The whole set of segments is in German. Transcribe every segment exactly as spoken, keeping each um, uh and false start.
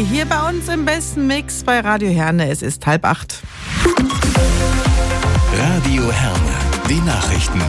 hier bei uns im besten Mix bei Radio Herne. Es ist halb acht. Radio Herne, die Nachrichten.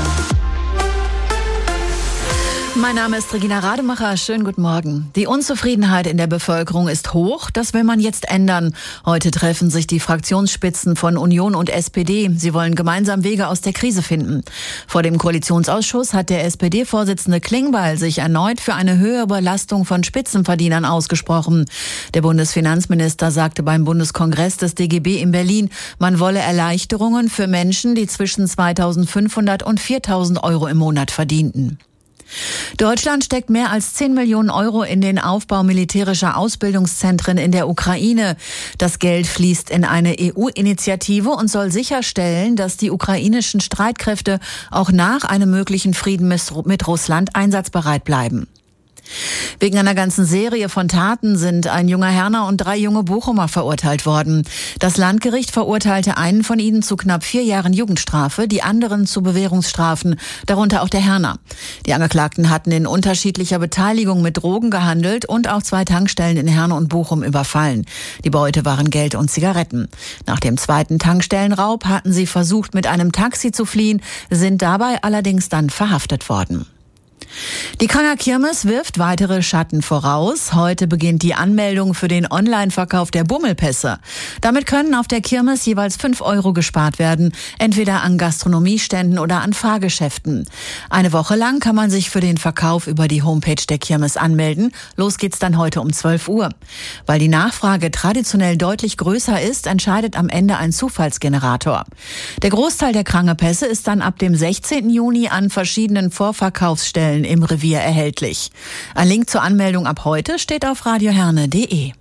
Mein Name ist Regina Rademacher. Schönen guten Morgen. Die Unzufriedenheit in der Bevölkerung ist hoch. Das will man jetzt ändern. Heute treffen sich die Fraktionsspitzen von Union und S P D. Sie wollen gemeinsam Wege aus der Krise finden. Vor dem Koalitionsausschuss hat der S P D-Vorsitzende Klingbeil sich erneut für eine höhere Belastung von Spitzenverdienern ausgesprochen. Der Bundesfinanzminister sagte beim Bundeskongress des D G B in Berlin, man wolle Erleichterungen für Menschen, die zwischen zweitausendfünfhundert und viertausend Euro im Monat verdienten. Deutschland steckt mehr als zehn Millionen Euro in den Aufbau militärischer Ausbildungszentren in der Ukraine. Das Geld fließt in eine E U-Initiative und soll sicherstellen, dass die ukrainischen Streitkräfte auch nach einem möglichen Frieden mit Russland einsatzbereit bleiben. Wegen einer ganzen Serie von Taten sind ein junger Herner und drei junge Bochumer verurteilt worden. Das Landgericht verurteilte einen von ihnen zu knapp vier Jahren Jugendstrafe, die anderen zu Bewährungsstrafen, darunter auch der Herner. Die Angeklagten hatten in unterschiedlicher Beteiligung mit Drogen gehandelt und auch zwei Tankstellen in Herne und Bochum überfallen. Die Beute waren Geld und Zigaretten. Nach dem zweiten Tankstellenraub hatten sie versucht, mit einem Taxi zu fliehen, sind dabei allerdings dann verhaftet worden. Die Kranger Kirmes wirft weitere Schatten voraus. Heute beginnt die Anmeldung für den Online-Verkauf der Bummelpässe. Damit können auf der Kirmes jeweils fünf Euro gespart werden, entweder an Gastronomieständen oder an Fahrgeschäften. Eine Woche lang kann man sich für den Verkauf über die Homepage der Kirmes anmelden. Los geht's dann heute um zwölf Uhr. Weil die Nachfrage traditionell deutlich größer ist, entscheidet am Ende ein Zufallsgenerator. Der Großteil der Krangepässe ist dann ab dem sechzehnten Juni an verschiedenen Vorverkaufsstellen im Revier erhältlich. Ein Link zur Anmeldung ab heute steht auf radioherne punkt de.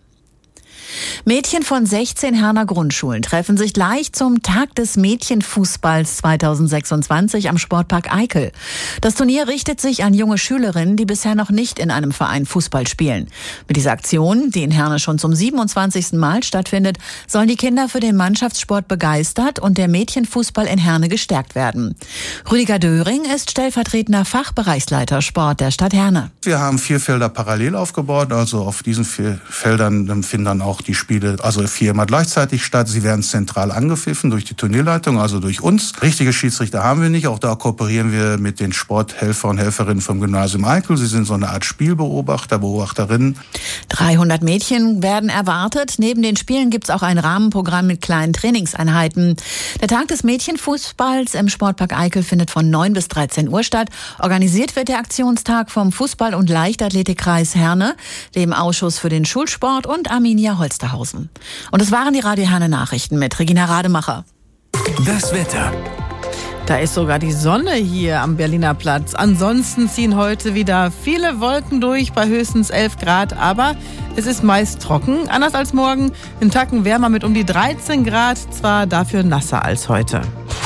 Mädchen von sechzehn Herner Grundschulen treffen sich gleich zum Tag des Mädchenfußballs zweitausendsechsundzwanzig am Sportpark Eickel. Das Turnier richtet sich an junge Schülerinnen, die bisher noch nicht in einem Verein Fußball spielen. Mit dieser Aktion, die in Herne schon zum siebenundzwanzigsten Mal stattfindet, sollen die Kinder für den Mannschaftssport begeistert und der Mädchenfußball in Herne gestärkt werden. Rüdiger Döring ist stellvertretender Fachbereichsleiter Sport der Stadt Herne. Wir haben vier Felder parallel aufgebaut, also auf diesen vier Feldern finden dann auch die Spiele, also viermal gleichzeitig statt. Sie werden zentral angepfiffen durch die Turnierleitung, also durch uns. Richtige Schiedsrichter haben wir nicht. Auch da kooperieren wir mit den Sporthelfer und Helferinnen vom Gymnasium Eickel. Sie sind so eine Art Spielbeobachter, Beobachterinnen. dreihundert Mädchen werden erwartet. Neben den Spielen gibt es auch ein Rahmenprogramm mit kleinen Trainingseinheiten. Der Tag des Mädchenfußballs im Sportpark Eickel findet von neun bis dreizehn Uhr statt. Organisiert wird der Aktionstag vom Fußball- und Leichtathletikkreis Herne, dem Ausschuss für den Schulsport und Arminia Holsterhausen. Und es waren die Radio Herne Nachrichten mit Regina Rademacher. Das Wetter. Da ist sogar die Sonne hier am Berliner Platz. Ansonsten ziehen heute wieder viele Wolken durch bei höchstens elf Grad. Aber es ist meist trocken. Anders als morgen. Einen Tacken wärmer mit um die dreizehn Grad. Zwar dafür nasser als heute.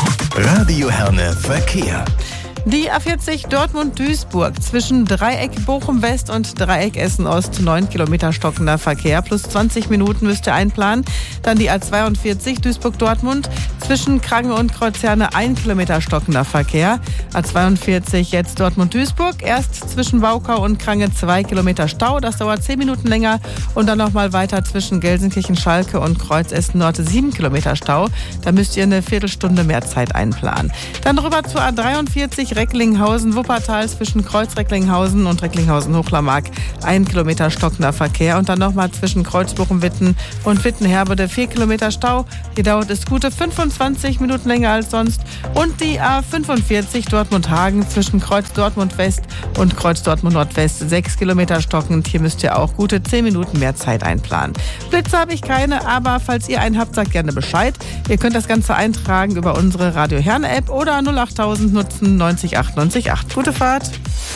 Radio Herne Verkehr. Die A vierzig Dortmund-Duisburg zwischen Dreieck Bochum-West und Dreieck Essen-Ost, neun Kilometer stockender Verkehr, plus zwanzig Minuten müsst ihr einplanen. Dann die A zweiundvierzig Duisburg-Dortmund zwischen Krange und Kreuzherne, ein Kilometer stockender Verkehr. A zweiundvierzig jetzt Dortmund-Duisburg, erst zwischen Baukau und Krange zwei Kilometer Stau, das dauert zehn Minuten länger. Und dann nochmal weiter zwischen Gelsenkirchen-Schalke und Kreuz Essen-Nord, sieben Kilometer Stau. Da müsst ihr eine Viertelstunde mehr Zeit einplanen. Dann rüber zur A dreiundvierzig Recklinghausen-Wuppertal zwischen Kreuz-Recklinghausen und Recklinghausen-Hochlermark. Ein Kilometer stockender Verkehr und dann nochmal zwischen Kreuzbochum-Witten und Witten-Herbede vier Kilometer Stau. Hier dauert es gute fünfundzwanzig Minuten länger als sonst. Und die A fünfundvierzig Dortmund-Hagen zwischen Kreuz-Dortmund-West und Kreuz-Dortmund-Nordwest sechs Kilometer stockend. Hier müsst ihr auch gute zehn Minuten mehr Zeit einplanen. Blitze habe ich keine, aber falls ihr einen habt, sagt gerne Bescheid. Ihr könnt das Ganze eintragen über unsere Radio Herne App oder null achttausend nutzen neunzig acht neunzig acht. Gute Fahrt.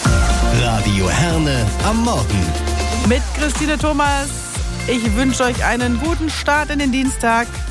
Radio Herne am Morgen. Mit Christine Thomas. Ich wünsche euch einen guten Start in den Dienstag.